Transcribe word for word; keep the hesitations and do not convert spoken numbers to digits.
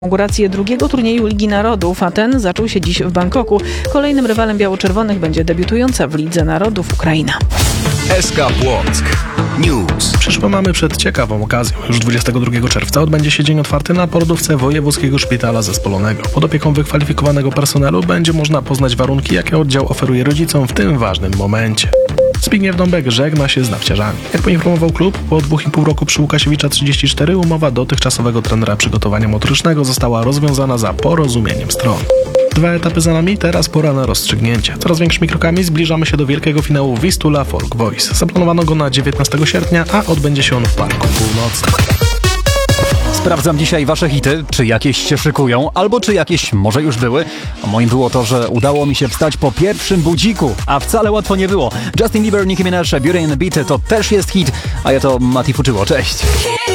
Inaugurację drugiego turnieju Ligi Narodów, a ten zaczął się dziś w Bangkoku. Kolejnym rywalem biało-czerwonych będzie debiutująca w Lidze Narodów Ukraina. S K Płock News. Przyszło mamy przed ciekawą okazją. Już dwudziestego drugiego czerwca odbędzie się dzień otwarty na porodówce Wojewódzkiego Szpitala Zespolonego. Pod opieką wykwalifikowanego personelu będzie można poznać warunki, jakie oddział oferuje rodzicom w tym ważnym momencie. Zbigniew Dąbek żegna się z nawciarzami. Jak poinformował klub, po dwóch i pół roku przy Łukasiewicza trzydzieści cztery umowa dotychczasowego trenera przygotowania motorycznego została rozwiązana za porozumieniem stron. Dwa etapy za nami, teraz pora na rozstrzygnięcie. Coraz większymi krokami zbliżamy się do wielkiego finału Vistula Folk Voice. Zaplanowano go na dziewiętnastego sierpnia, a odbędzie się on w Parku Północnym. Sprawdzam dzisiaj wasze hity, czy jakieś się szykują, albo czy jakieś może już były. A moim było to, że udało mi się wstać po pierwszym budziku, a wcale łatwo nie było. Justin Bieber, Nicki Minaj, Beauty and the Beat to też jest hit, a ja to Mati Fuczyło. Cześć!